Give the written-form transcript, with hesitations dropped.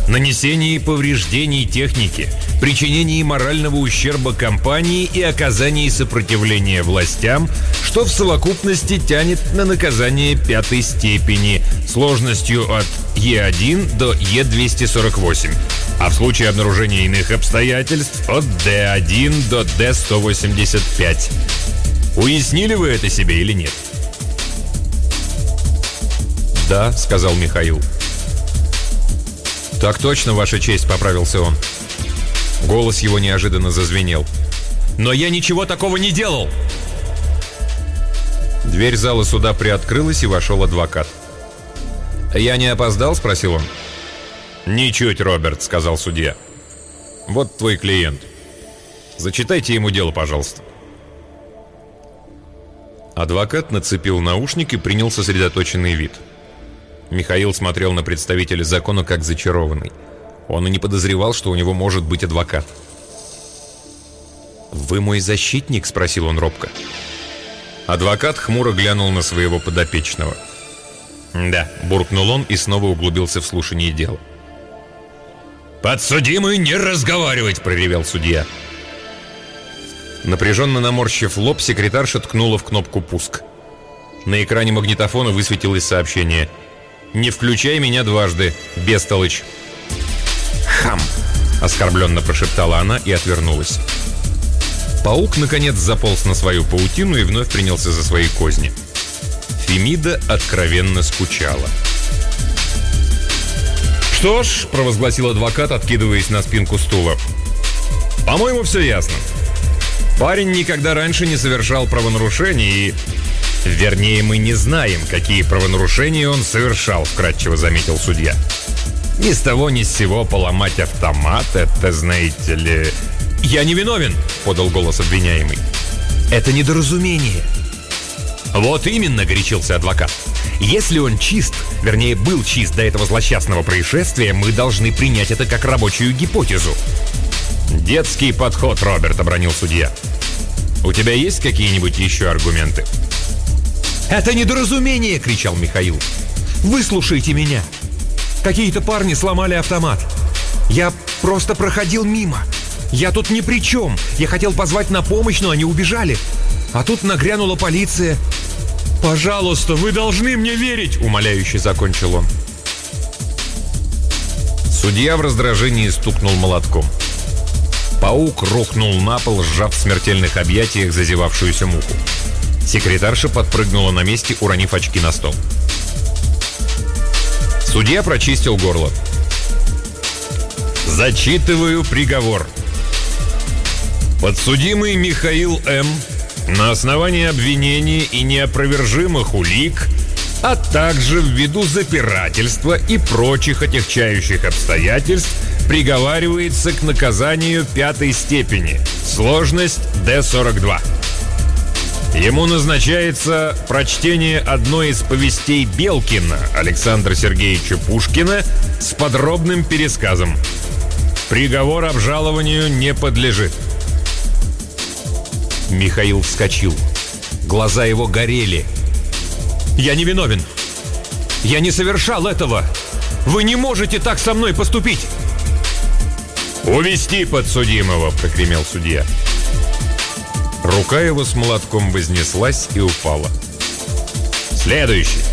нанесении повреждений технике, причинении морального ущерба компании и оказании сопротивления властям, что в совокупности тянет на наказание 5-й степени сложностью от Е1 до Е248, а в случае обнаружения иных обстоятельств от Д1 до Д185. Уяснили вы это себе или нет? «Да», — сказал Михаил. «Так точно, Ваша честь», — поправился он. Голос его неожиданно зазвенел. «Но я ничего такого не делал!» Дверь зала суда приоткрылась, и вошел адвокат. «Я не опоздал?» — спросил он. «Ничуть, Роберт», — сказал судья. «Вот твой клиент. Зачитайте ему дело, пожалуйста». Адвокат нацепил наушник и принял сосредоточенный вид. Михаил смотрел на представителя закона как зачарованный. Он и не подозревал, что у него может быть адвокат. «Вы мой защитник?» — спросил он робко. Адвокат хмуро глянул на своего подопечного. «Да», — буркнул он и снова углубился в слушание дела. «Подсудимый, не разговаривать!» — проревел судья. Напряженно наморщив лоб, секретарша ткнула в кнопку «Пуск». На экране магнитофона высветилось сообщение: «Не включай меня дважды, бестолочь». «Хам!» — оскорбленно прошептала она и отвернулась. Паук, наконец, заполз на свою паутину и вновь принялся за свои козни. Фемида откровенно скучала. «Что ж», — провозгласил адвокат, откидываясь на спинку стула, «по-моему, все ясно. Парень никогда раньше не совершал правонарушений и... Вернее, мы не знаем, какие правонарушения он совершал», — вкратчиво заметил судья. «Ни с того ни с сего поломать автомат, это, знаете ли...» «Я не виновен», — подал голос обвиняемый. «Это недоразумение». «Вот именно», — горячился адвокат. «Если он чист, вернее, был чист до этого злосчастного происшествия, мы должны принять это как рабочую гипотезу». «Детский подход, Роберт», — обронил судья. «У тебя есть какие-нибудь еще аргументы?» «Это недоразумение!» — кричал Михаил. «Выслушайте меня! Какие-то парни сломали автомат. Я просто проходил мимо. Я тут ни при чем. Я хотел позвать на помощь, но они убежали. А тут нагрянула полиция. Пожалуйста, вы должны мне верить!» — умоляюще закончил он. Судья в раздражении стукнул молотком. Паук рухнул на пол, сжав в смертельных объятиях зазевавшуюся муху. Секретарша подпрыгнула на месте, уронив очки на стол. Судья прочистил горло. «Зачитываю приговор. Подсудимый Михаил М. на основании обвинений и неопровержимых улик, а также ввиду запирательства и прочих отягчающих обстоятельств приговаривается к наказанию 5-й степени, сложность Д-42. Ему назначается прочтение одной из повестей Белкина Александра Сергеевича Пушкина с подробным пересказом. Приговор обжалованию не подлежит». Михаил вскочил. Глаза его горели. «Я не виновен. Я не совершал этого. Вы не можете так со мной поступить!» «Увести подсудимого!» — прогремел судья. Рука его с молотком вознеслась и упала. «Следующий!»